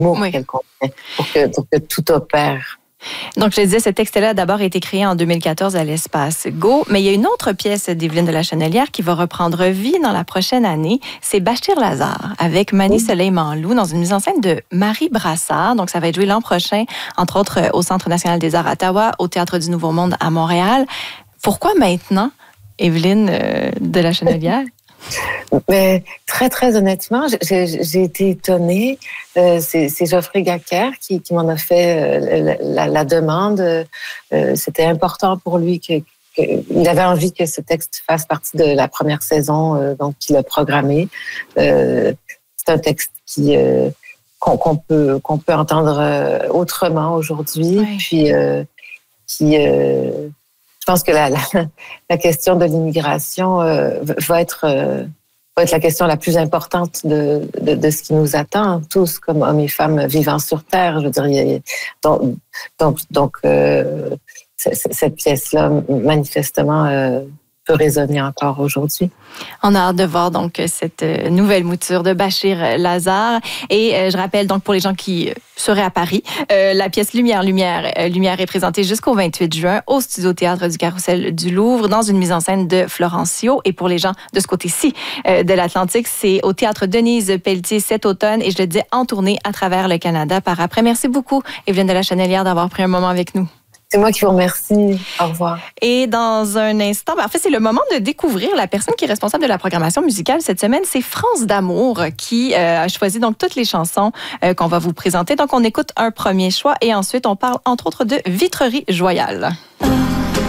mots qu'elle contient pour que tout opère. Donc, je disais, ce texte-là a d'abord été créé en 2014 à l'Espace Go, mais il y a une autre pièce d'Evelyne de la Chenelière qui va reprendre vie dans la prochaine année. C'est Bachir Lazare, avec Mani Soleil Manlou, dans une mise en scène de Marie Brassard. Donc, ça va être joué l'an prochain, entre autres au Centre national des arts à Ottawa, au Théâtre du Nouveau Monde à Montréal. Pourquoi maintenant, Evelyne de la Chenelière? Mais très, très honnêtement, j'ai été étonnée. C'est Geoffrey Gacker qui m'en a fait la demande. C'était important pour lui qu'il avait envie que ce texte fasse partie de la première saison, donc il l'a programmé. C'est un texte qu'on peut entendre autrement aujourd'hui. Oui. Puis je pense que la question de l'immigration va être la question la plus importante de ce qui nous attend, tous comme hommes et femmes vivant sur Terre. Je veux dire, donc cette pièce-là, manifestement, peut résonner encore aujourd'hui. On a hâte de voir donc cette nouvelle mouture de Bachir Lazare. Et je rappelle donc pour les gens qui seraient à Paris, la pièce Lumière est présentée jusqu'au 28 juin au Studio Théâtre du Carrousel du Louvre dans une mise en scène de Florencio. Et pour les gens de ce côté-ci de l'Atlantique, c'est au Théâtre Denise Pelletier cet automne et je le dis en tournée à travers le Canada par après. Merci beaucoup, Evelyne de la Chenelière, d'avoir pris un moment avec nous. C'est moi qui vous remercie. Au revoir. Et dans un instant, en fait, c'est le moment de découvrir la personne qui est responsable de la programmation musicale cette semaine. C'est France d'Amour qui a choisi donc toutes les chansons qu'on va vous présenter. Donc, on écoute un premier choix et ensuite, on parle entre autres de Vitrerie Joyale.